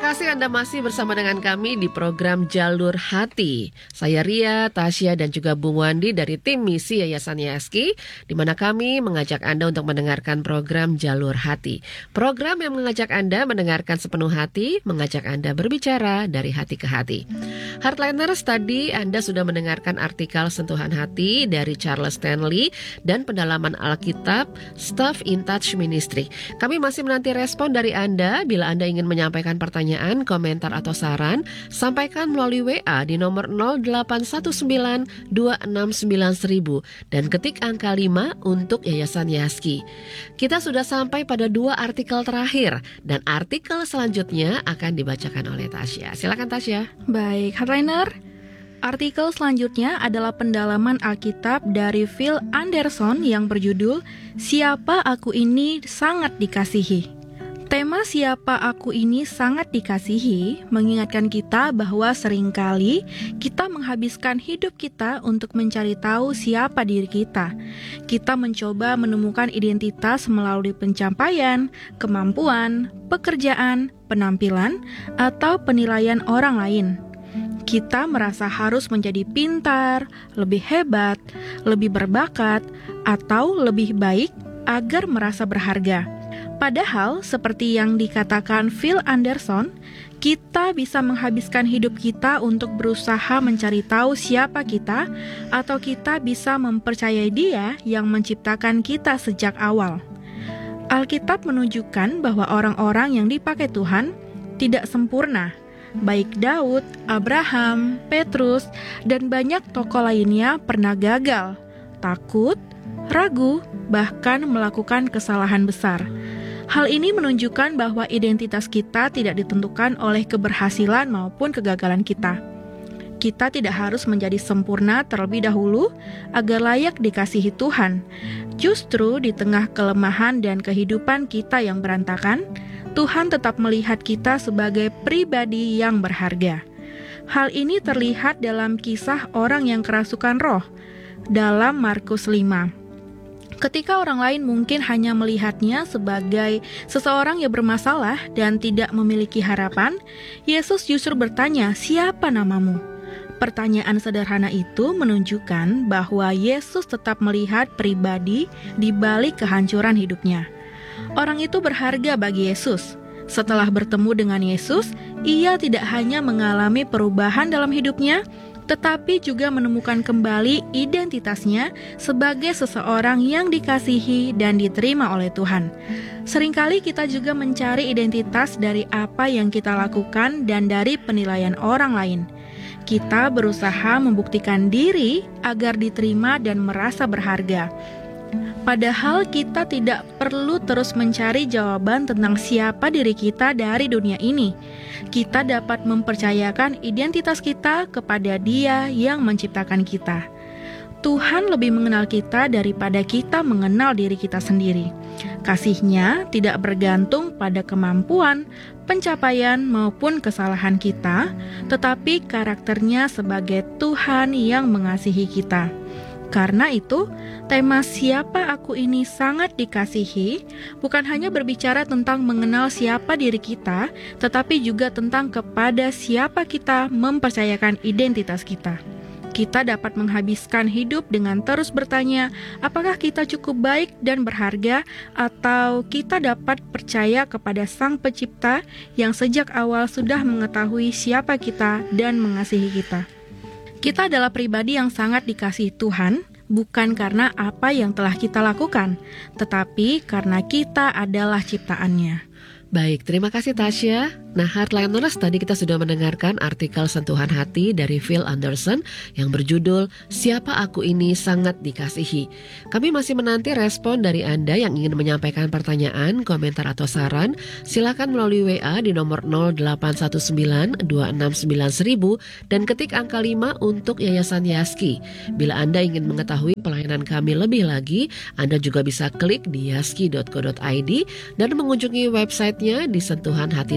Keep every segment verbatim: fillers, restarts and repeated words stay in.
kasih Anda masih bersama dengan kami di program Jalur Hati. Saya Ria, Tasya dan juga Bung Wandi dari tim misi Yayasan Yaski, di mana kami mengajak Anda untuk mendengarkan program Jalur Hati. Program yang mengajak Anda mendengarkan sepenuh hati, mengajak Anda berbicara dari hati ke hati. Heartliners, tadi Anda sudah mendengarkan artikel Sentuhan Hati dari Charles Stanley dan pendalaman Alkitab Staff in Touch Ministry. Kami masih menanti respon dari Anda. Bila Anda ingin menyampaikan pertanyaan, komentar atau saran, sampaikan melalui W A di nomor nol delapan satu sembilan dua enam sembilan seribu dan ketik angka lima untuk Yayasan Yaski. Kita sudah sampai pada dua artikel terakhir dan artikel selanjutnya akan dibacakan oleh Tasya. Silakan Tasya. Baik, Heartliner. Artikel selanjutnya adalah pendalaman Alkitab dari Phil Anderson yang berjudul Siapa Aku Ini Sangat Dikasihi. Tema siapa aku ini sangat dikasihi mengingatkan kita bahwa seringkali kita menghabiskan hidup kita untuk mencari tahu siapa diri kita. Kita mencoba menemukan identitas melalui pencapaian, kemampuan, pekerjaan, penampilan, atau penilaian orang lain. Kita merasa harus menjadi pintar, lebih hebat, lebih berbakat, atau lebih baik agar merasa berharga. Padahal, seperti yang dikatakan Phil Anderson, kita bisa menghabiskan hidup kita untuk berusaha mencari tahu siapa kita, atau kita bisa mempercayai Dia yang menciptakan kita sejak awal. Alkitab menunjukkan bahwa orang-orang yang dipakai Tuhan tidak sempurna. Baik Daud, Abraham, Petrus, dan banyak tokoh lainnya pernah gagal, takut, ragu, bahkan melakukan kesalahan besar. Hal ini menunjukkan bahwa identitas kita tidak ditentukan oleh keberhasilan maupun kegagalan kita. Kita tidak harus menjadi sempurna terlebih dahulu agar layak dikasihi Tuhan. Justru di tengah kelemahan dan kehidupan kita yang berantakan, Tuhan tetap melihat kita sebagai pribadi yang berharga. Hal ini terlihat dalam kisah orang yang kerasukan roh dalam Markus lima. Ketika orang lain mungkin hanya melihatnya sebagai seseorang yang bermasalah dan tidak memiliki harapan, Yesus justru bertanya, "Siapa namamu?" Pertanyaan sederhana itu menunjukkan bahwa Yesus tetap melihat pribadi di balik kehancuran hidupnya. Orang itu berharga bagi Yesus. Setelah bertemu dengan Yesus, ia tidak hanya mengalami perubahan dalam hidupnya, tetapi juga menemukan kembali identitasnya sebagai seseorang yang dikasihi dan diterima oleh Tuhan. Seringkali kita juga mencari identitas dari apa yang kita lakukan dan dari penilaian orang lain. Kita berusaha membuktikan diri agar diterima dan merasa berharga. Padahal kita tidak perlu terus mencari jawaban tentang siapa diri kita dari dunia ini. Kita dapat mempercayakan identitas kita kepada Dia yang menciptakan kita. Tuhan lebih mengenal kita daripada kita mengenal diri kita sendiri. Kasih-Nya tidak bergantung pada kemampuan, pencapaian maupun kesalahan kita, tetapi karakternya sebagai Tuhan yang mengasihi kita. Karena itu, tema siapa aku ini sangat dikasihi bukan hanya berbicara tentang mengenal siapa diri kita, tetapi juga tentang kepada siapa kita mempercayakan identitas kita. Kita dapat menghabiskan hidup dengan terus bertanya, apakah kita cukup baik dan berharga, atau kita dapat percaya kepada Sang Pencipta yang sejak awal sudah mengetahui siapa kita dan mengasihi kita. Kita adalah pribadi yang sangat dikasihi Tuhan, bukan karena apa yang telah kita lakukan, tetapi karena kita adalah ciptaan-Nya. Baik, terima kasih Tasya. Nah, Heartliners, tadi kita sudah mendengarkan artikel Sentuhan Hati dari Phil Anderson yang berjudul Siapa Aku Ini Sangat Dikasihi. Kami masih menanti respon dari Anda yang ingin menyampaikan pertanyaan, komentar atau saran. Silakan melalui W A di nomor nol delapan satu sembilan dua enam sembilan seribu dan ketik angka lima untuk Yayasan Yaski. Bila Anda ingin mengetahui pelayanan kami lebih lagi, Anda juga bisa klik di yaski dot co dot i d dan mengunjungi websitenya di sentuhan hati dot com.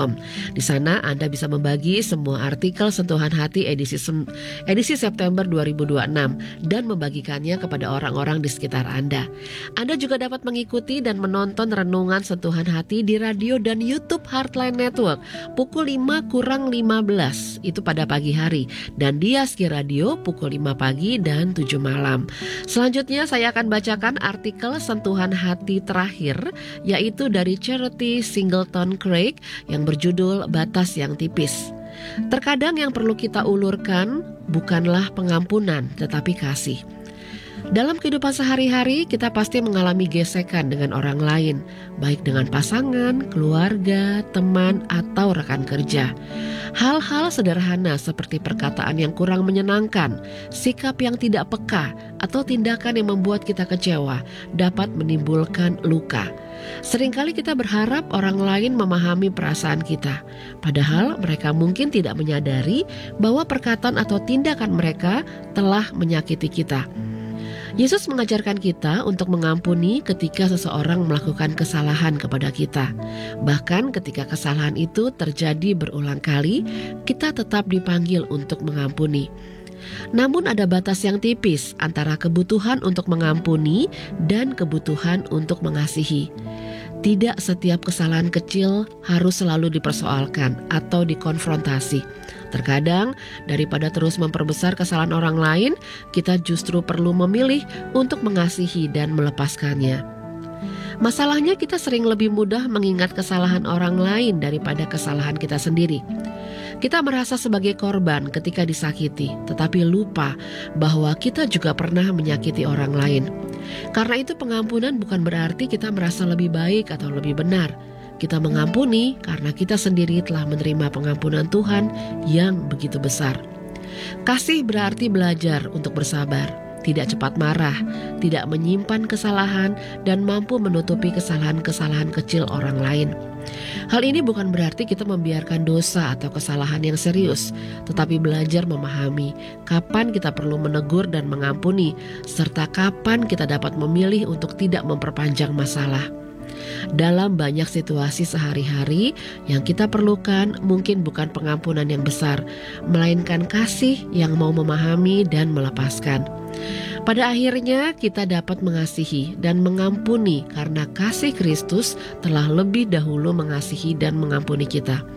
com. Di sana Anda bisa membagi semua artikel Sentuhan Hati edisi sem- edisi September dua ribu dua puluh enam dan membagikannya kepada orang-orang di sekitar Anda. Anda juga dapat mengikuti dan menonton renungan Sentuhan Hati di radio dan YouTube Heartline Network pukul lima kurang lima belas itu pada pagi hari, dan di Yaski Radio pukul lima pagi dan tujuh malam. Selanjutnya saya akan bacakan artikel Sentuhan Hati terakhir, yaitu dari Charity Singleton Craig yang berjudul Batas yang Tipis. Terkadang yang perlu kita ulurkan bukanlah pengampunan tetapi kasih. Dalam kehidupan sehari-hari kita pasti mengalami gesekan dengan orang lain, baik dengan pasangan, keluarga, teman, atau rekan kerja. Hal-hal sederhana seperti perkataan yang kurang menyenangkan, sikap yang tidak peka, atau tindakan yang membuat kita kecewa dapat menimbulkan luka. Seringkali kita berharap orang lain memahami perasaan kita, padahal mereka mungkin tidak menyadari bahwa perkataan atau tindakan mereka telah menyakiti kita. Yesus mengajarkan kita untuk mengampuni ketika seseorang melakukan kesalahan kepada kita. Bahkan ketika kesalahan itu terjadi berulang kali, kita tetap dipanggil untuk mengampuni. Namun ada batas yang tipis antara kebutuhan untuk mengampuni dan kebutuhan untuk mengasihi. Tidak setiap kesalahan kecil harus selalu dipersoalkan atau dikonfrontasi. Terkadang, daripada terus memperbesar kesalahan orang lain, kita justru perlu memilih untuk mengasihi dan melepaskannya. Masalahnya kita sering lebih mudah mengingat kesalahan orang lain daripada kesalahan kita sendiri. Kita merasa sebagai korban ketika disakiti, tetapi lupa bahwa kita juga pernah menyakiti orang lain. Karena itu pengampunan bukan berarti kita merasa lebih baik atau lebih benar. Kita mengampuni karena kita sendiri telah menerima pengampunan Tuhan yang begitu besar. Kasih berarti belajar untuk bersabar, tidak cepat marah, tidak menyimpan kesalahan, dan mampu menutupi kesalahan-kesalahan kecil orang lain. Hal ini bukan berarti kita membiarkan dosa atau kesalahan yang serius, tetapi belajar memahami kapan kita perlu menegur dan mengampuni, serta kapan kita dapat memilih untuk tidak memperpanjang masalah. Dalam banyak situasi sehari-hari, yang kita perlukan mungkin bukan pengampunan yang besar, melainkan kasih yang mau memahami dan melepaskan. Pada akhirnya kita dapat mengasihi dan mengampuni karena kasih Kristus telah lebih dahulu mengasihi dan mengampuni kita.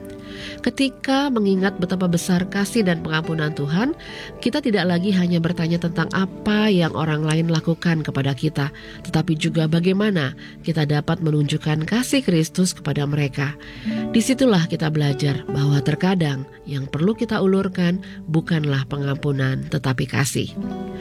Ketika mengingat betapa besar kasih dan pengampunan Tuhan, kita tidak lagi hanya bertanya tentang apa yang orang lain lakukan kepada kita, tetapi juga bagaimana kita dapat menunjukkan kasih Kristus kepada mereka. Disitulah kita belajar bahwa terkadang yang perlu kita ulurkan bukanlah pengampunan tetapi kasih.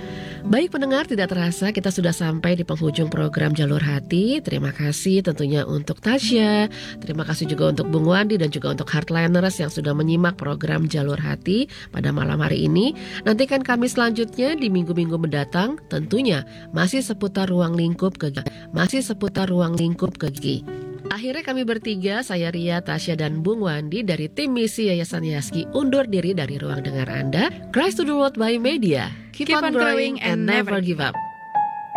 Baik pendengar, tidak terasa kita sudah sampai di penghujung program Jalur Hati. Terima kasih tentunya untuk Tasya, terima kasih juga untuk Bung Wandi dan juga untuk Heartliners yang sudah menyimak program Jalur Hati pada malam hari ini. Nantikan kami selanjutnya di minggu-minggu mendatang, tentunya masih seputar ruang lingkup kegi. Masih seputar ruang lingkup kegi. Akhirnya kami bertiga, saya Ria, Tasya, dan Bung Wandi dari tim misi Yayasan Yaski undur diri dari ruang dengar Anda. Christ to the World by Media. Keep, Keep on growing and never give up.